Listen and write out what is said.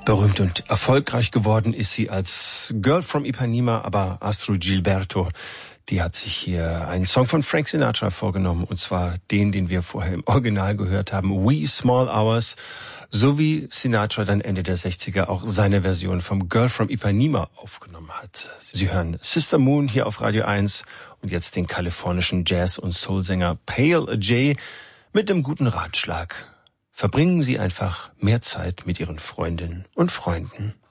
Berühmt und erfolgreich geworden ist sie als Girl from Ipanema, aber Astrud Gilberto, die hat sich hier einen Song von Frank Sinatra vorgenommen, und zwar den wir vorher im Original gehört haben, Wee Small Hours, so wie Sinatra dann Ende der 60er auch seine Version vom Girl from Ipanema aufgenommen hat. Sie hören Sister Moon hier auf Radio 1 und jetzt den kalifornischen Jazz- und Soulsänger Pale J mit dem guten Ratschlag. Verbringen Sie einfach mehr Zeit mit Ihren Freundinnen und Freunden.